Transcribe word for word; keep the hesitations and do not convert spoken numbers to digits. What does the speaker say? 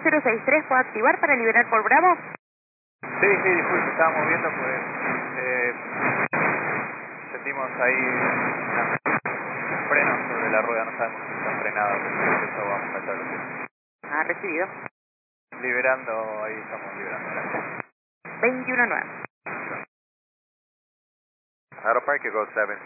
cero seis tres, ¿puedo activar para liberar por Bravo? Sí, sí, disculpe, estábamos viendo pues eh, sentimos ahí una- un freno sobre la rueda, no sabemos si está frenada, por eso vamos a estar Ah, recibido. liberando, ahí estamos liberando. veintiuno nueve. Auto Park, you go seven.